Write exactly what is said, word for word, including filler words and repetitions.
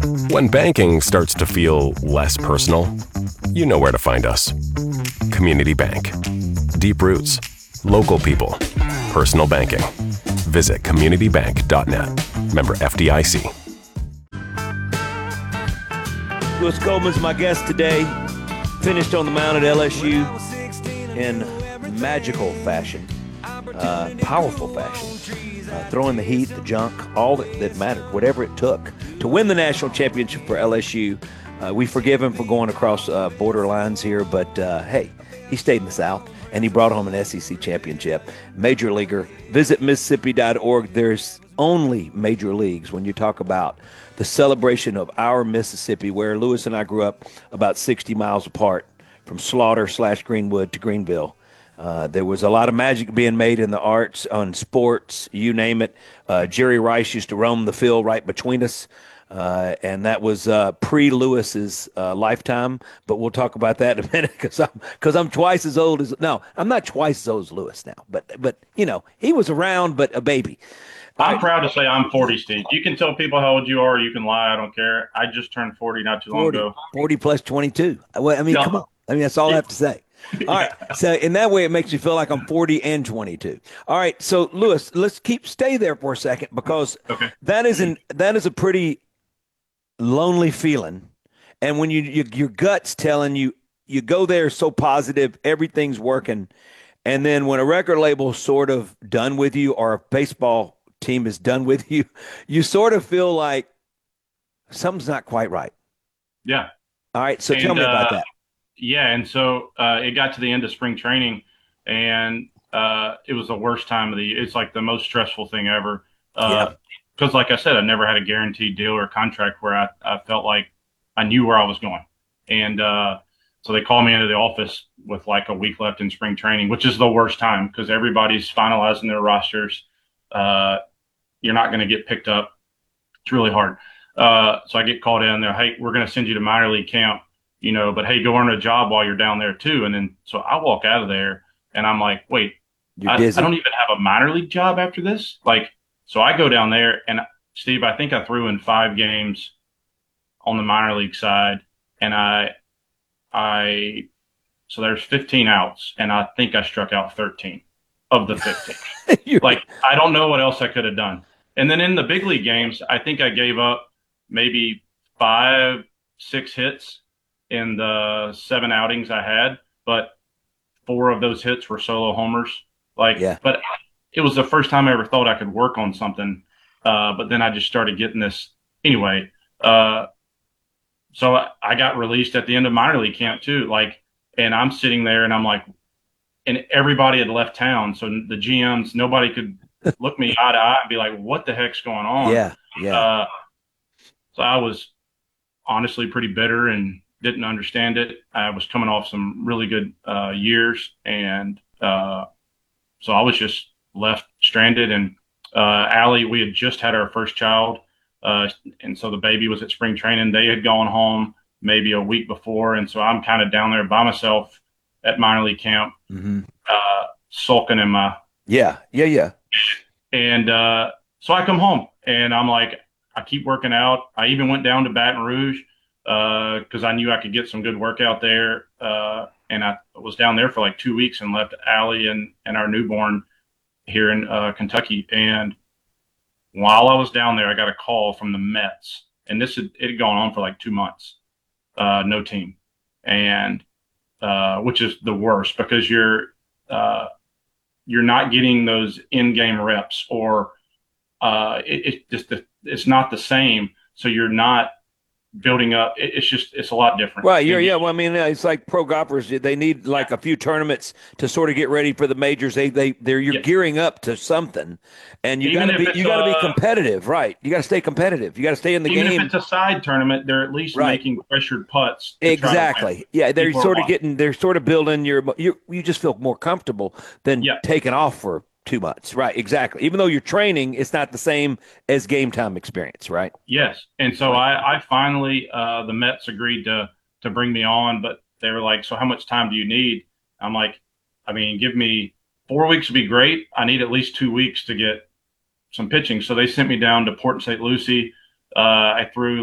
When banking starts to feel less personal, you know where to find us. Community Bank. Deep roots, local people, personal banking. Visit community bank dot net. Member F D I C. Louis Goldman's my guest today. Finished on the mound at L S U in magical fashion, uh, powerful fashion, uh, throwing the heat, the junk, all that, that mattered, whatever it took to win the national championship for L S U. Uh, we forgive him for going across uh, border lines here, but uh, hey, he stayed in the South, and he brought home an S E C championship. Major leaguer. Visit Mississippi dot org. There's only major leagues when you talk about the celebration of our Mississippi, where Louis and I grew up about sixty miles apart from Slaughter slash Greenwood to Greenville. Uh, there was a lot of magic being made in the arts, on sports, you name it. Uh, Jerry Rice used to roam the field right between us, uh, and that was uh, pre-Lewis's uh, lifetime. But we'll talk about that in a minute because I'm because I'm twice as old as no, I'm not twice as old as Lewis now. But but you know he was around, but a baby. I'm proud to say I'm forty, Steve. You can tell people how old you are. You can lie. I don't care. I just turned forty not too long forty, ago. forty plus twenty-two. Well, I mean, Yeah. come on. I mean, that's all I have to say. All right. So in that way, it makes you feel like I'm forty and twenty-two. All right. So Louis, let's keep stay there for a second because Okay. that is an that is a pretty lonely feeling. And when you, you your gut's telling you you go there so positive, everything's working, and then when a record label's sort of done with you or a baseball team is done with you, you sort of feel like something's not quite right. Yeah. All right. So And, tell me about uh, that. Yeah. And so uh, it got to the end of spring training, and uh, it was the worst time of the year. It's like the most stressful thing ever. Uh, Yeah. Because, like I said, I never had a guaranteed deal or contract where I, I felt like I knew where I was going. And uh, so they called me into the office with like a week left in spring training, which is the worst time because everybody's finalizing their rosters. Uh, you're not going to get picked up. It's really hard. Uh, so I get called in there. Hey, we're going to send you to minor league camp, you know, but hey, go earn a job while you're down there too. And then so I walk out of there and I'm like, wait, You're I, dizzy. I don't even have a minor league job after this. Like, so I go down there and Steve, I think I threw in five games on the minor league side, and I, I, so there's fifteen outs, and I think I struck out thirteen of the fifteen. You're- Like, I don't know what else I could have done. And then in the big league games, I think I gave up maybe five, six hits in the seven outings I had, but four of those hits were solo homers. Like, Yeah. but it was the first time I ever thought I could work on something. Uh, but then I just started getting this anyway. Uh, so I, I got released at the end of minor league camp too. Like, and I'm sitting there and I'm like, and everybody had left town. So the G Ms, nobody could look me eye to eye and be like, what the heck's going on? yeah. Yeah. Uh, so I was honestly pretty bitter and didn't understand it. I was coming off some really good uh, years. And uh, so I was just left stranded. And uh, Allie, we had just had our first child. Uh, and so the baby was at spring training. They had gone home maybe a week before. And so I'm kind of down there by myself at minor league camp, Mm-hmm. uh, sulking in my, Yeah. Yeah. Yeah. and uh, so I come home and I'm like, I keep working out. I even went down to Baton Rouge because I knew I could get some good work out there. Uh, and I was down there for like two weeks and left Allie and, and our newborn here in uh, Kentucky. And while I was down there, I got a call from the Mets. And this had, it had gone on for like two months, uh, no team. And uh, which is the worst because you're uh, you're not getting those in-game reps or uh, it, it just it's not the same. So you're not building up. It, it's just it's a lot different. Right. You're, yeah. Well, I mean, uh, it's like pro golfers. They need like a few tournaments to sort of get ready for the majors. They they they're you're Yeah. gearing up to something, and you Even got to if be it's, you got to be uh, competitive, right? You got to stay competitive. You got to stay in the Even game. if it's a side tournament, they're at least Right. making pressured putts. to try to win. Exactly. Yeah, they're People are sort of watching. getting, they're sort of building your, you you just feel more comfortable than Yeah. taking off for two months. Right. Exactly. Even though you're training, it's not the same as game time experience. Right. Yes. And so I, I finally, uh, the Mets agreed to, to bring me on, but they were like, so how much time do you need? I'm like, I mean, give me four weeks would be great. I need at least two weeks to get some pitching. So they sent me down to Port Saint Lucie. Uh, I threw